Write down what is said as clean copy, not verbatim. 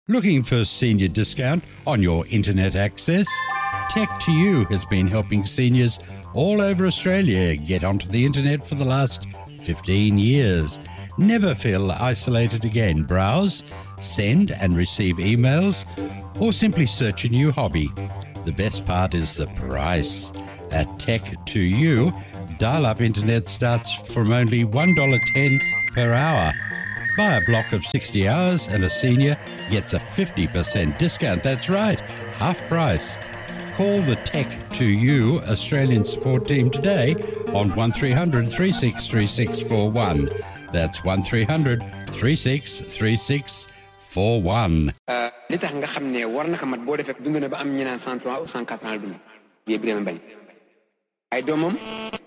Looking for senior discount on your internet access? Tech2U has been helping seniors all over Australia get onto the internet for the last 15 years. Never feel isolated again. Browse, send and receive emails, or simply search a new hobby. The best part is the price. At Tech2U, dial-up internet starts from only $1.10 per hour. Buy a block of 60 hours and a senior gets a 50% discount. That's right, half price. Call the Tech2U Australian support team today on 1300 363641. That's 1300 363641. li tax nga xam ne war na ko mat boo defee dund na ba am ñu naan 103 ou 104 ans dund yéeg dem bañ ay doomam